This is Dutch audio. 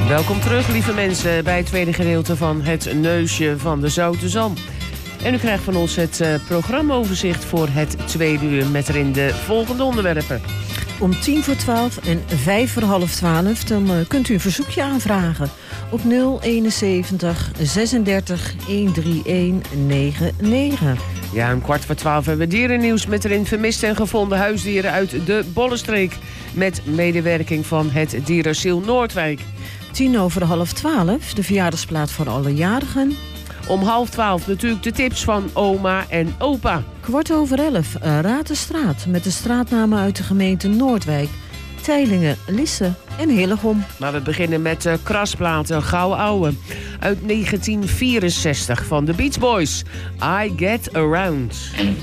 Welkom terug, lieve mensen, bij het tweede gedeelte van Het Neusje van de Zoute Zalm. En u krijgt van ons het programmaoverzicht voor het tweede uur met erin de volgende onderwerpen. Om 11:10 en 11:55 dan kunt u een verzoekje aanvragen op 071 36 13199. Ja, om 11:15 hebben we dierennieuws met erin vermiste en gevonden huisdieren uit de Bollenstreek. Met medewerking van het dierenasiel Noordwijk. 11:10, de verjaardagsplaat voor alle jarigen. Om 11:30 natuurlijk de tips van oma en opa. 11:15, Raad de Straat met de straatnamen uit de gemeente Noordwijk, Teylingen, Lisse en Hillegom. Maar we beginnen met Krasplaten, Gouden Ouwe. Uit 1964 van de Beach Boys. I Get Around.